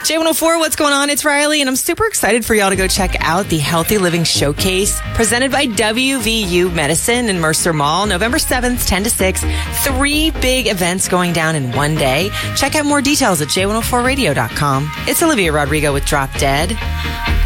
J104, what's going on? It's Riley, and I'm super excited for y'all to go check out the Healthy Living Showcase presented by WVU Medicine in Mercer Mall, November 7th, 10 to 6. 3 big events going down in one day. Check out more details at j104radio.com. It's Olivia Rodrigo with Drop Dead.